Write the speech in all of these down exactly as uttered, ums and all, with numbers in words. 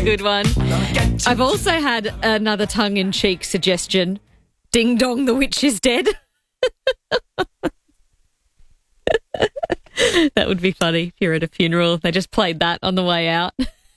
a good one. I've also had another tongue-in-cheek suggestion. Ding dong, the witch is dead. That would be funny if you're at a funeral. They just played that on the way out.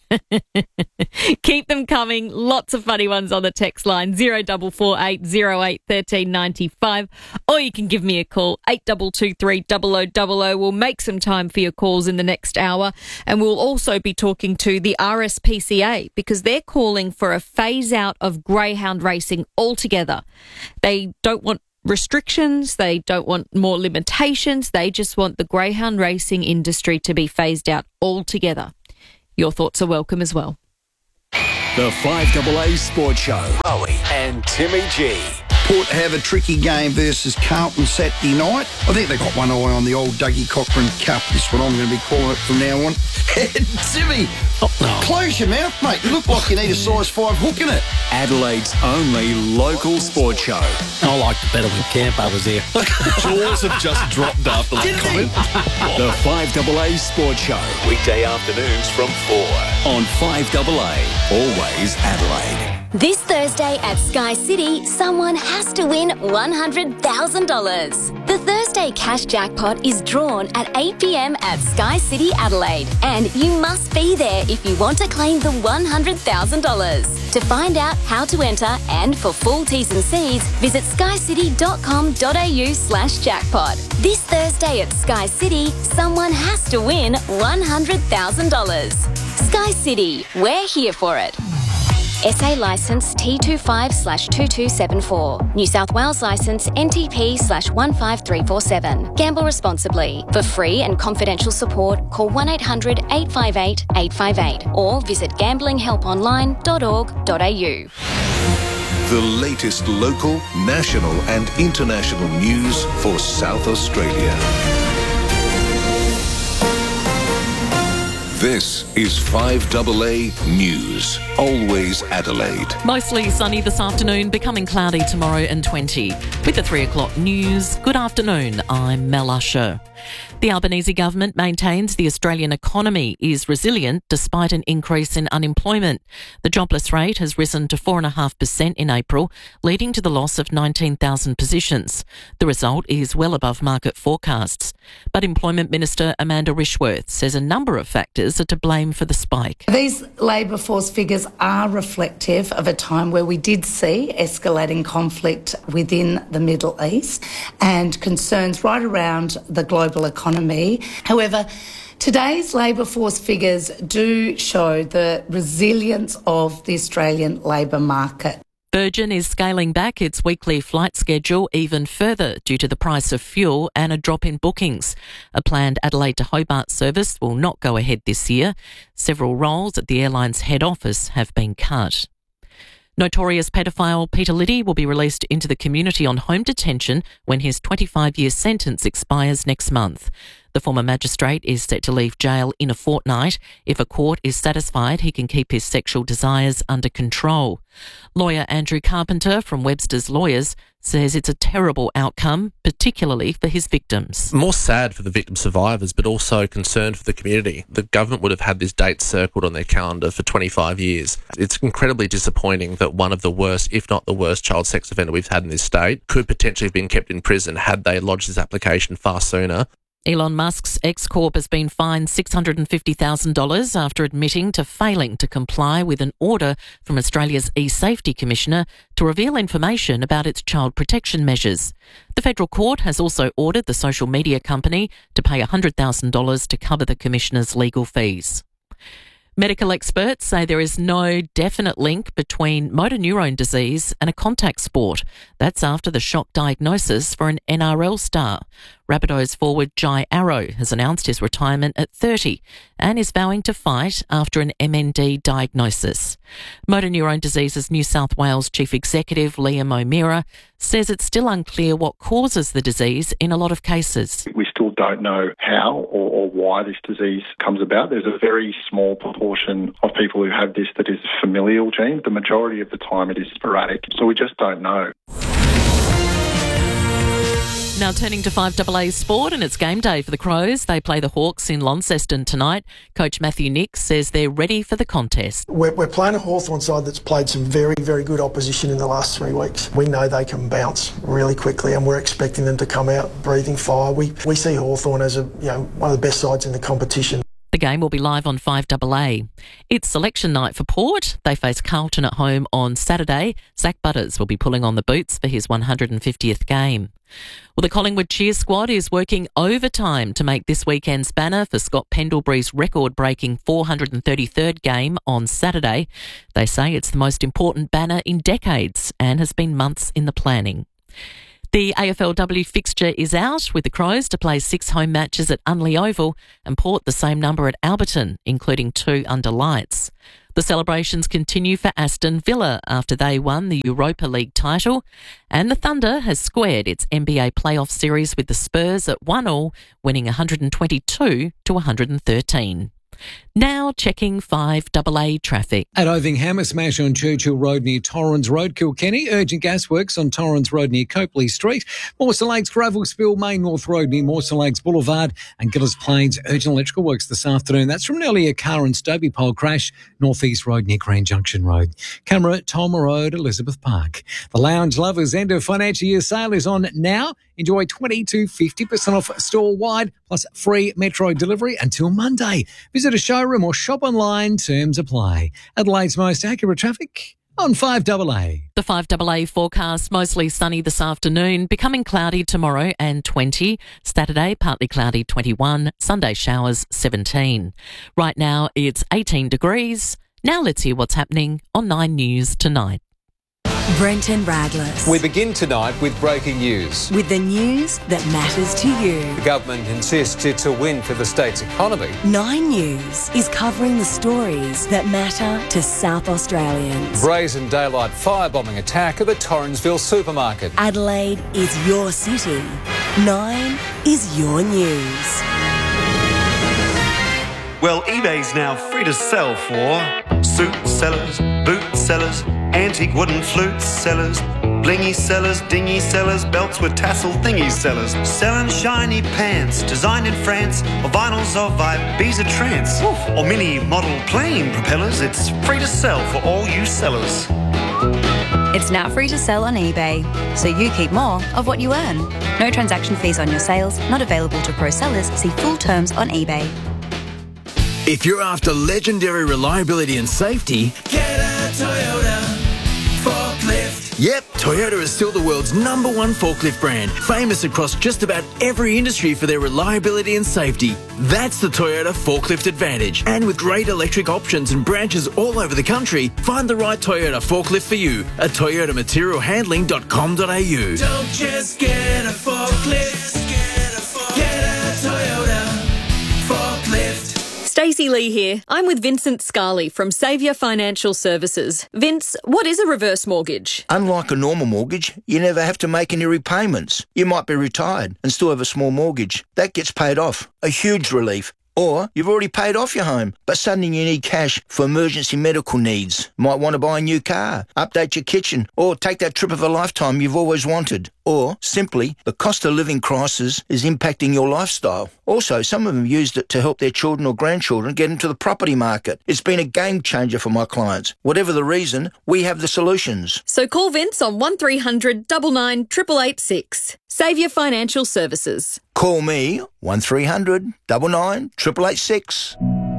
Keep them coming. Lots of funny ones on the text line zero four four eight zero eight one three nine five, or you can give me a call eight two two three zero zero zero zero. We'll make some time for your calls in the next hour, and we'll also be talking to the R S P C A because they're calling for a phase out of greyhound racing altogether. They don't want restrictions, they don't want more limitations, they just want the greyhound racing industry to be phased out altogether. Your thoughts are welcome as well. The five A A Sports Show. Rowie and Timmy G. Port have a tricky game versus Carlton Saturday night. I think they got one eye on the old Dougie Cochran Cup. That's what I'm going to be calling it from now on. Timmy, oh, no. Close your mouth, mate. You look like you need a size five hook in it. Adelaide's only local sports show. I liked it better when Campo was here. Jaws have just dropped after that comment. The five A A Sports Show. Weekday afternoons from four on five A A. Always Adelaide. This Thursday at Sky City, someone has to win one hundred thousand dollars. The Thursday cash jackpot is drawn at eight p.m. at Sky City, Adelaide, and you must be there if you want to claim the one hundred thousand dollars. To find out how to enter and for full T's and C's, visit skycity.com.au slash jackpot. This Thursday at Sky City, someone has to win one hundred thousand dollars. Sky City, we're here for it. S A licence T two five slash two two seven four. New South Wales licence N T P slash one five three four seven. Gamble responsibly. For free and confidential support, call one eight hundred eight five eight eight five eight or visit gambling help online dot org dot a u. The latest local, national and international news for South Australia. This is five A A News. Always Adelaide. Mostly sunny this afternoon, becoming cloudy tomorrow and twenty. With the three o'clock news, good afternoon, I'm Mel Usher. The Albanese government maintains the Australian economy is resilient despite an increase in unemployment. The jobless rate has risen to four point five percent in April, leading to the loss of nineteen thousand positions. The result is well above market forecasts. But Employment Minister Amanda Rishworth says a number of factors are to blame for the spike. These labour force figures are reflective of a time where we did see escalating conflict within the Middle East and concerns right around the global economy. However, today's labour force figures do show the resilience of the Australian labour market. Virgin is scaling back its weekly flight schedule even further due to the price of fuel and a drop in bookings. A planned Adelaide to Hobart service will not go ahead this year. Several roles at the airline's head office have been cut. Notorious paedophile Peter Liddy will be released into the community on home detention when his twenty-five-year sentence expires next month. The former magistrate is set to leave jail in a fortnight. If a court is satisfied, he can keep his sexual desires under control. Lawyer Andrew Carpenter from Webster's Lawyers says it's a terrible outcome, particularly for his victims. More sad for the victim survivors, but also concerned for the community. The government would have had this date circled on their calendar for twenty-five years. It's incredibly disappointing that one of the worst, if not the worst, child sex offender we've had in this state could potentially have been kept in prison had they lodged this application far sooner. Elon Musk's X-Corp has been fined six hundred fifty thousand dollars after admitting to failing to comply with an order from Australia's e-Safety Commissioner to reveal information about its child protection measures. The federal court has also ordered the social media company to pay one hundred thousand dollars to cover the Commissioner's legal fees. Medical experts say there is no definite link between motor neurone disease and a contact sport. That's after the shock diagnosis for an N R L star. Rabbitohs forward Jai Arrow has announced his retirement at thirty and is vowing to fight after an M N D diagnosis. Motor neurone disease's New South Wales Chief Executive Liam O'Meara says it's still unclear what causes the disease in a lot of cases. We still don't know how or, or why this disease comes about. There's a very small proportion of people who have this that is familial gene. The majority of the time it is sporadic, so we just don't know. Now turning to five A A sport, and it's game day for the Crows. They play the Hawks in Launceston tonight. Coach Matthew Nix says they're ready for the contest. We're, we're playing a Hawthorn side that's played some very, very good opposition in the last three weeks. We know they can bounce really quickly, and we're expecting them to come out breathing fire. We we see Hawthorn as a you know one of the best sides in the competition. The game will be live on five A A. It's selection night for Port. They face Carlton at home on Saturday. Zach Butters will be pulling on the boots for his one hundred fiftieth game. Well, the Collingwood cheer squad is working overtime to make this weekend's banner for Scott Pendlebury's record-breaking four hundred thirty-third game on Saturday. They say it's the most important banner in decades and has been months in the planning. The A F L W fixture is out, with the Crows to play six home matches at Unley Oval and Port the same number at Alberton, including two under lights. The celebrations continue for Aston Villa after they won the Europa League title, and the Thunder has squared its N B A playoff series with the Spurs at one all, winning one hundred twenty-two to one hundred thirteen. Now checking five A A traffic. At Ovingham, a smash on Churchill Road near Torrens Road, Kilkenny. Urgent gas works on Torrens Road near Copley Street. Mawson Lakes gravel spill, Main North Road near Mawson Lakes Boulevard. And Gillis Plains, urgent electrical works this afternoon. That's from an earlier car and Stobie pole crash, North East Road near Grand Junction Road. Camera, Tolma Road, Elizabeth Park. The Lounge Lovers end of financial year sale is on now. Enjoy twenty to fifty percent off store-wide, plus free Metro delivery until Monday. Visit a showroom or shop online. Terms apply. Adelaide's most accurate traffic on five A A. The five A A forecast, mostly sunny this afternoon, becoming cloudy tomorrow and twenty. Saturday, partly cloudy twenty-one. Sunday showers seventeen. Right now, it's eighteen degrees. Now let's hear what's happening on Nine News tonight. Brenton Radless. We begin tonight with breaking news. With the news that matters to you. The government insists it's a win for the state's economy. Nine News is covering the stories that matter to South Australians. Brazen daylight firebombing attack at the Torrensville supermarket. Adelaide is your city. Nine is your news. Well, eBay's now free to sell for suit sellers, boot sellers, antique wooden flute sellers, blingy sellers, dingy sellers, belts with tassel thingy sellers, selling shiny pants designed in France, or vinyls of Ibiza trance, or mini model plane propellers. It's free to sell for all you sellers. It's now free to sell on eBay, so you keep more of what you earn. No transaction fees on your sales, not available to pro sellers. See full terms on eBay. If you're after legendary reliability and safety, get a Toyota forklift. Yep, Toyota is still the world's number one forklift brand, famous across just about every industry for their reliability and safety. That's the Toyota Forklift Advantage. And with great electric options and branches all over the country, find the right Toyota forklift for you at toyota material handling dot com dot a u. Don't just get a forklift, get a, forklift. Get a Toyota forklift. Stacey Lee here. I'm with Vincent Scarley from Saviour Financial Services. Vince, what is a reverse mortgage? Unlike a normal mortgage, you never have to make any repayments. You might be retired and still have a small mortgage. That gets paid off. A huge relief. Or you've already paid off your home, but suddenly you need cash for emergency medical needs. Might want to buy a new car, update your kitchen, or take that trip of a lifetime you've always wanted. Or, simply, the cost of living crisis is impacting your lifestyle. Also, some of them used it to help their children or grandchildren get into the property market. It's been a game changer for my clients. Whatever the reason, we have the solutions. So call Vince on one three hundred nine nine eight eight eight six. Saviour Financial Services. Call me, one three hundred nine nine eight eight eight six.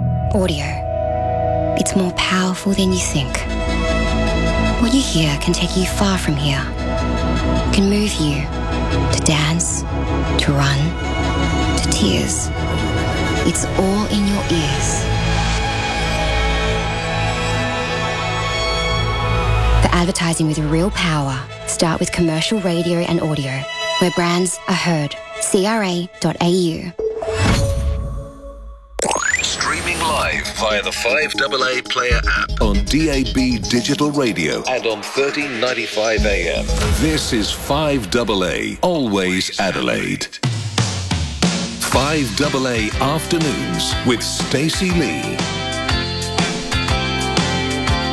Audio. It's more powerful than you think. What you hear can take you far from here. Can move you to dance, to run, to tears. It's all in your ears. For advertising with real power, start with commercial radio and audio, where brands are heard. C R A dot A U. Streaming live via the five A A Player app on D A B Digital Radio and on thirteen ninety-five A M. This is five A A, always Adelaide. five A A Afternoons with Stacey Lee. Welcome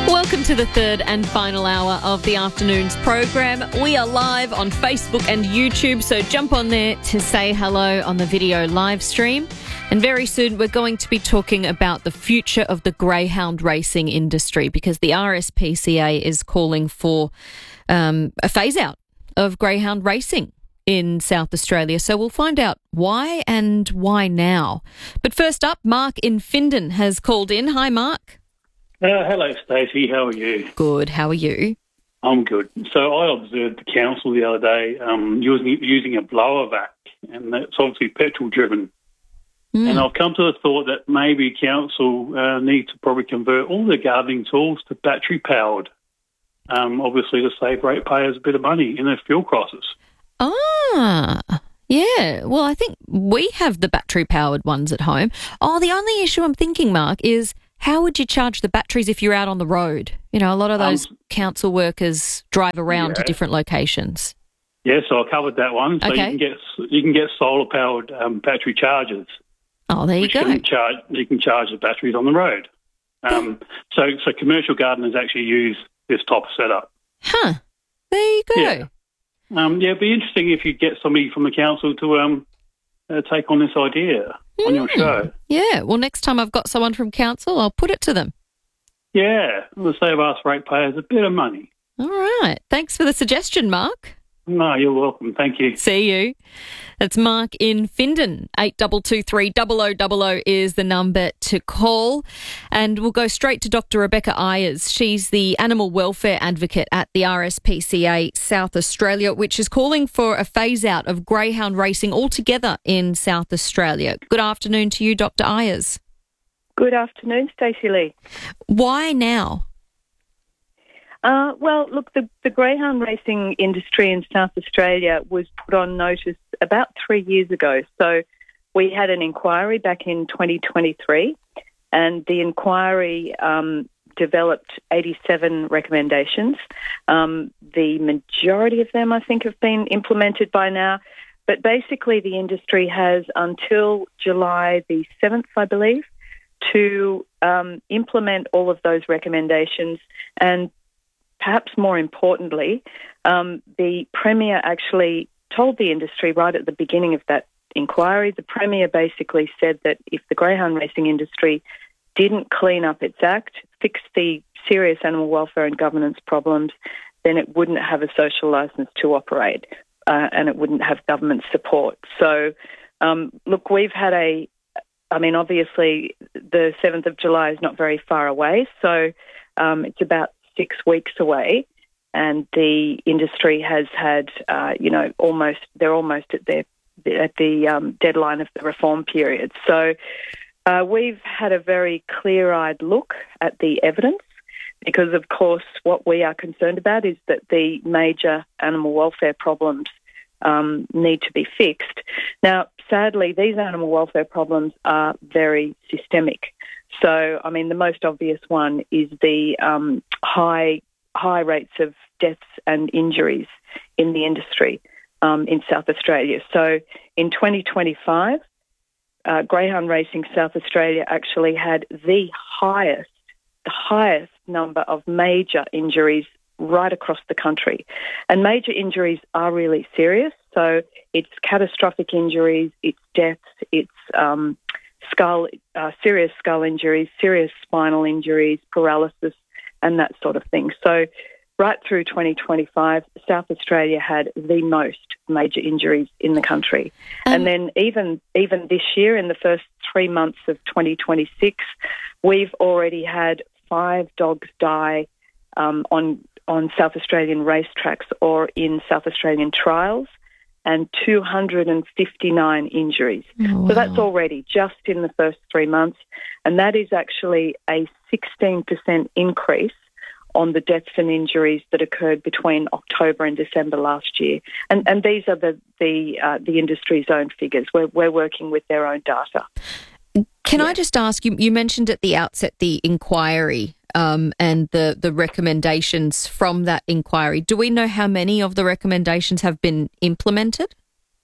into the third and final hour of the afternoon's program. We are live on Facebook and YouTube, so jump on there to say hello on the video live stream. And very soon we're going to be talking about the future of the greyhound racing industry, because the R S P C A is calling for um, a phase out of greyhound racing in South Australia. So we'll find out why and why now. But first up, Mark in Findon has called in. Hi, Mark. Uh, hello, Stacey. How are you? Good. How are you? I'm good. So I observed the council the other day um, using using a blower vac, and that's obviously petrol driven. Mm. And I've come to the thought that maybe council uh, need to probably convert all their gardening tools to battery powered. Um, obviously, to save ratepayers a bit of money in their fuel costs. Ah, yeah. Well, I think we have the battery powered ones at home. Oh, the only issue I'm thinking, Mark, is how would you charge the batteries if you're out on the road? You know, a lot of those um, council workers drive around yeah. to different locations. Yeah, so I covered that one. So okay. you can get you can get solar powered um, battery chargers. Oh, there you which go. Can charge, you can charge the batteries on the road. Um, so, so commercial gardeners actually use this type of setup. Huh. There you go. Yeah. Um, yeah, it'd be interesting if you get somebody from the council to um, uh, take on this idea mm. on your show. Yeah. Well, next time I've got someone from council, I'll put it to them. Yeah. It'll save us ratepayers a bit of money. All right. Thanks for the suggestion, Mark. No, you're welcome. Thank you. See you. That's Mark in Findon. eight two two three, zero zero zero zero is the number to call. And we'll go straight to Doctor Rebecca Ayers. She's the animal welfare advocate at the R S P C A South Australia, which is calling for a phase out of greyhound racing altogether in South Australia. Good afternoon to you, Doctor Ayers. Good afternoon, Stacey Lee. Why now? Uh, well, look, the, the greyhound racing industry in South Australia was put on notice about three years ago. So we had an inquiry back in twenty twenty-three, and the inquiry um, developed eighty-seven recommendations. Um, the majority of them, I think, have been implemented by now. But basically the industry has until July the seventh, I believe, to um, implement all of those recommendations. And perhaps more importantly, um, the Premier actually told the industry right at the beginning of that inquiry, the Premier basically said that if the greyhound racing industry didn't clean up its act, fix the serious animal welfare and governance problems, then it wouldn't have a social licence to operate uh, and it wouldn't have government support. So, um, look, we've had a, I mean, obviously the seventh of July is not very far away, so um, it's about six weeks away, and the industry has had, uh, you know, almost they're almost at their at the um, deadline of the reform period. So uh, we've had a very clear-eyed look at the evidence, because, of course, what we are concerned about is that the major animal welfare problems um, need to be fixed. Now, sadly, these animal welfare problems are very systemic. So, I mean, the most obvious one is the um, high high rates of deaths and injuries in the industry um, in South Australia. So, in twenty twenty-five, uh, Greyhound Racing South Australia actually had the highest, the highest number of major injuries right across the country. And major injuries are really serious. So, it's catastrophic injuries, it's deaths, it's um, skull, uh, serious skull injuries, serious spinal injuries, paralysis, and that sort of thing. So right through twenty twenty-five, South Australia had the most major injuries in the country. Um, and then even even this year, in the first three months of twenty twenty-six, we've already had five dogs die um, on, on South Australian racetracks or in South Australian trials, and two hundred fifty-nine injuries. Oh, wow. So that's already just in the first three months. And that is actually a sixteen percent increase on the deaths and injuries that occurred between October and December last year. And and these are the the, uh, the industry's own figures. We're, we're working with their own data. Can yeah. I just ask, you, you mentioned at the outset the inquiry um, and the, the recommendations from that inquiry. Do we know how many of the recommendations have been implemented?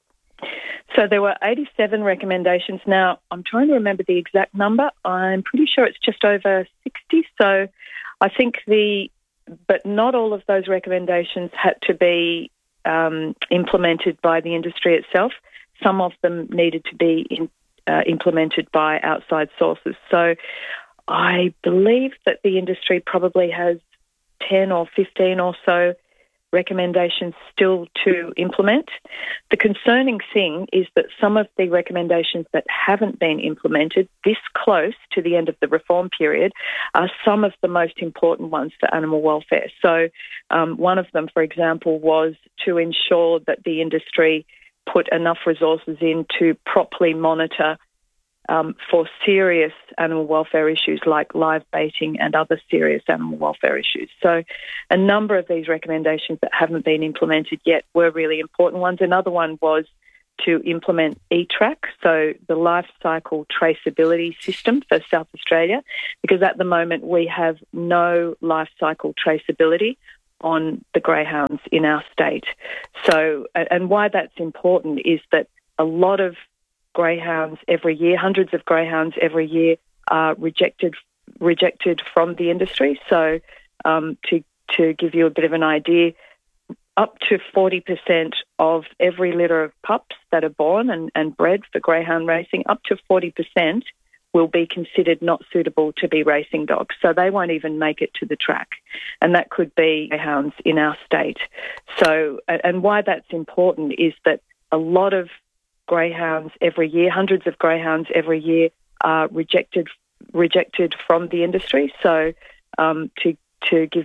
So there were eighty-seven recommendations. Now, I'm trying to remember the exact number. I'm pretty sure it's just over sixty. So I think the, but not all of those recommendations had to be um, implemented by the industry itself. Some of them needed to be in, uh, implemented by outside sources. So I believe that the industry probably has ten or fifteen or so recommendations still to implement. The concerning thing is that some of the recommendations that haven't been implemented this close to the end of the reform period are some of the most important ones for animal welfare. So um, one of them, for example, was to ensure that the industry put enough resources in to properly monitor Um, for serious animal welfare issues like live baiting and other serious animal welfare issues. So a number of these recommendations that haven't been implemented yet were really important ones. Another one was to implement E-Track, so the life cycle traceability system for South Australia, because at the moment we have no life cycle traceability on the greyhounds in our state. So, and why that's important is that a lot of greyhounds every year, hundreds of greyhounds every year are rejected rejected from the industry. So um, to to give you a bit of an idea, up to forty percent of every litter of pups that are born and, and bred for greyhound racing, up to forty percent will be considered not suitable to be racing dogs. So they won't even make it to the track. And that could be greyhounds in our state. So, and why that's important is that a lot of greyhounds every year, hundreds of greyhounds every year are rejected rejected from the industry. So um, to to give